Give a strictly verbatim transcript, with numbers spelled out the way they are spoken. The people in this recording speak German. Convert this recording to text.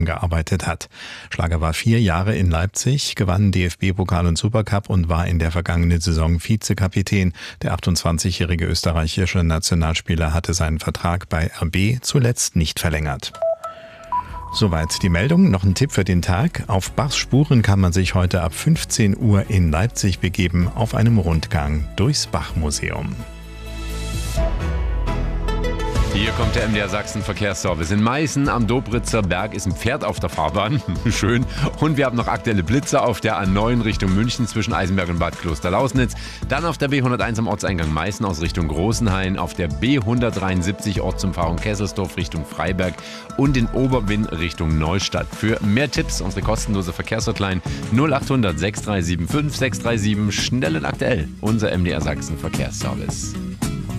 gearbeitet hat. Schlager war vier Jahre in Leipzig, gewann D F B-Pokal und Supercup und war in der vergangenen Saison Vizekapitän. Der achtundzwanzigjährige österreichische Nationalspieler hatte seinen Vertrag bei R B zuletzt nicht verlängert. Soweit die Meldung. Noch ein Tipp für den Tag. Auf Bachs Spuren kann man sich heute ab fünfzehn Uhr in Leipzig begeben auf einem Rundgang durchs Bach-Museum. Hier kommt der M D R Sachsen Verkehrsservice. In Meißen am Dobritzer Berg ist ein Pferd auf der Fahrbahn. Schön. Und wir haben noch aktuelle Blitze auf der A neun Richtung München zwischen Eisenberg und Bad Klosterlausnitz. Dann auf der B hunderteins am Ortseingang Meißen aus Richtung Großenhain. Auf der B hundertdreiundsiebzig Ortsumfahrung Kesselsdorf Richtung Freiberg. Und in Oberwinn Richtung Neustadt. Für mehr Tipps unsere kostenlose Verkehrshotline null achthundert sechs drei sieben fünf sechs drei sieben. Schnell und aktuell. Unser M D R Sachsen Verkehrsservice.